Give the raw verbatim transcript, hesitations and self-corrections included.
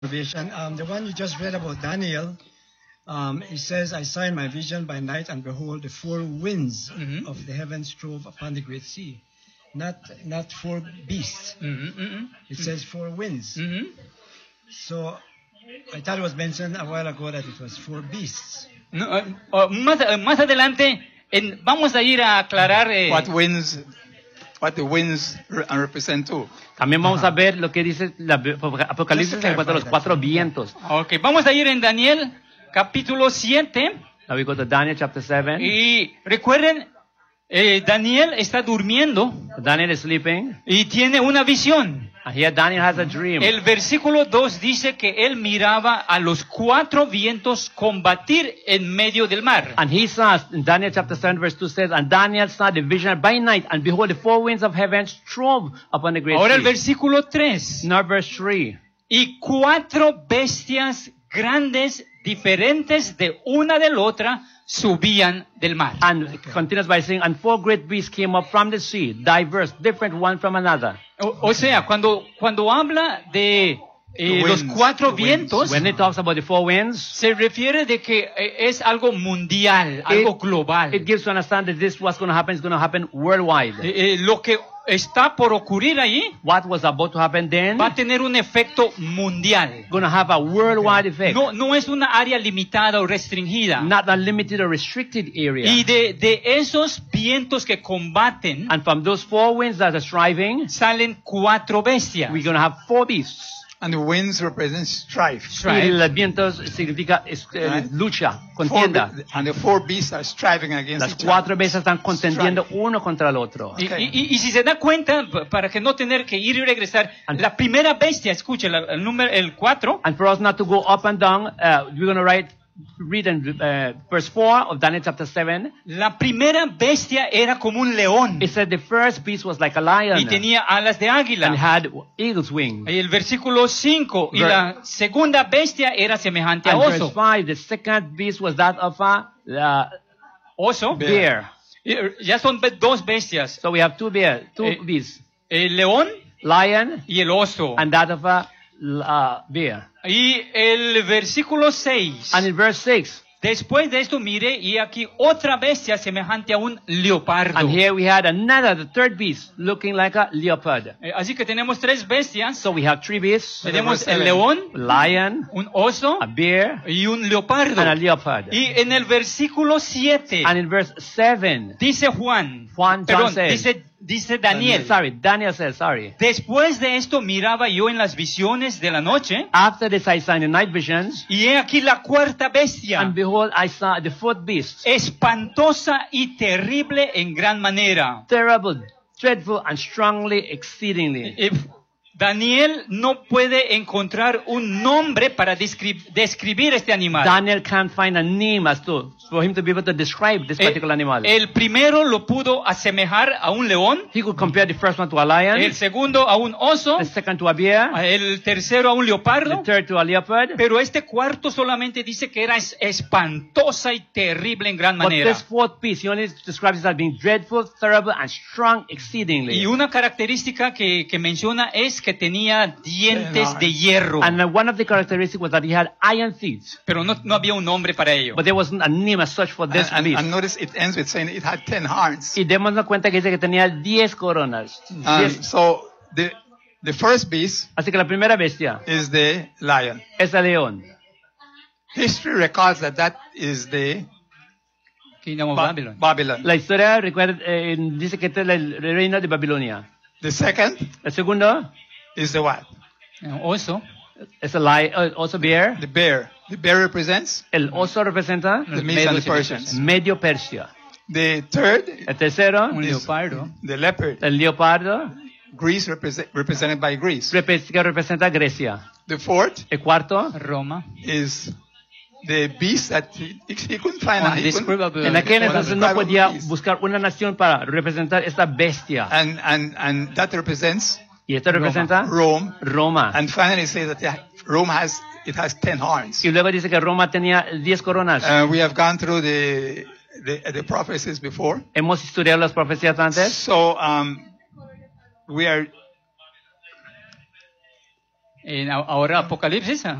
vision. Um, the one you just read about Daniel, um, it says, I saw in my vision by night, and behold, the four winds Mhm. of the heavens strove upon the great sea. Not not four beasts. Mhm, mhm, It says four winds. mhm. So I thought it was mentioned a while ago that it was four beasts. No, eh, oh, más, eh, más adelante en- vamos a ir a aclarar. eh, What winds, what the winds re- represent too. También vamos Ajá. a ver lo que dice la Apocalipsis Just to en cuanto a los clarify cuatro that. vientos. Ok, vamos a ir en Daniel capítulo siete. Now we go to Daniel chapter seven. Y recuerden, eh, Daniel está durmiendo Daniel is sleeping, y tiene una visión. and here Daniel has a dream. El versículo dos dice que él miraba a los cuatro vientos combatir en medio del mar. And he saw, in Daniel chapter seven verse two says, and Daniel saw the vision by night, and behold, the four winds of heaven strove upon the great Ahora el sea. versículo tres. Now verse three. Y cuatro bestias grandes, diferentes de una de la otra, subían del mar. And it continues by saying, and four great beasts came up from the sea, diverse, different one from another. O, o sea, cuando, cuando habla de eh, The los winds, cuatro the winds. vientos, When it talks about the four winds, se refiere de que eh, es algo mundial, algo global. it gives to understand that this what's going to happen is going to happen worldwide. Eh, eh, lo que está por ocurrir allí What was about to happen then va a tener un efecto mundial. going to have a worldwide effect, No, no es una área limitada o restringida. not a limited or restricted area. Y de, de esos vientos que combaten, And from those four winds that are striving, salen cuatro bestias. we're going to have four beasts. And the winds represent strife. Strife. Y los vientos significa es- eh, Right. lucha, Four contienda. be- and the four beasts are striving against Las each cuatro other. veces están contendiendo uno contra el otro. Y, Okay. y- y si se da cuenta, p- para que no tener que ir y regresar, la primera bestia, escuche, la- el número, el cuatro, And for us not to go up and down, uh, we're going to write, read in uh, verse four of Daniel chapter seven. la primera bestia era como un león It said the first beast was like a lion y tenía alas de and águila. had eagle's wings. Y el versículo cinco, y Ver- la segunda bestia era semejante a And verse oso. five, the second beast was that of a uh, Oso. bear. Y, eh, Ya son be- dos bestias, So we have two bear, two Eh, beasts, el león lion y el oso. and that of a uh, bear. Y el versículo seis. And in verse six, Después de esto, mire, y aquí otra bestia semejante a un leopardo. and here we had another, the third beast, looking like a leopard. Eh, Así que tenemos tres bestias. So we have three beasts, Tenemos el seven. león, lion, un oso a bear, y un leopardo. and a leopard. Y en el versículo siete And in verse seven, dice Juan, Juan, John perdón, says- dice, dice Daniel. sorry, Daniel says, sorry. Después de esto miraba yo en las visiones de la noche, After this I saw in the night visions, y he aquí la cuarta bestia, and behold, I saw the fourth beast, espantosa y terrible en gran manera. terrible, dreadful, and strongly exceedingly. Eh, Daniel no puede encontrar un nombre para descri- describir este animal. Daniel can't find a name as to, for him to be able to describe this Eh, particular animal. El primero lo pudo asemejar a un león, He could compare the first one to a lion, el segundo a un oso, the second to a bear, el tercero a un the leopardo, third to a leopard. pero este cuarto solamente dice que era es- espantosa y terrible en gran But manera. this fourth beast, he only describes it as being dreadful, terrible, and strong exceedingly. Y una característica que, que menciona es que tenía dientes Enorme. de hierro, And uh, one of the characteristics was that he had iron teeth. pero no, no había un nombre para ello. But there wasn't a name as such for this And, and, beast. and notice it ends with saying it had ten horns. Y démonos cuenta que dice que tenía diez coronas. Um, Diez. so the the first beast Así que la primera bestia is the lion. es el león. History records that that is the Kingdom of Ba- Babylon. Babylon. La historia recuerda, eh, dice que este es el reino de Babilonia. The second El segundo is the what? Eh, Oso, es el li- eh, oso bear. The bear. The bear represents El oso representa the Medes and the Persians. medio Persia. The third, El tercero, un Is- leopardo. the leopard. el leopardo, Greece represent, represented by Greece. repe- que representa Grecia. The fourth El cuarto, Roma. is the beast that he, he couldn't find. On he this couldn't- probable- en aquel One of entonces the no tribal podía beasts. buscar una nación para representar esta bestia. And, and, and that represents Y esto representa Rome. Roma. And finally says that yeah, Rome has, it has ten horns. Y luego dice que Roma tenía diez coronas. Uh, we have gone through the, the, the prophecies before. Hemos estudiado las profecías antes. So, um, we are En a- ahora Apocalipsis, ah,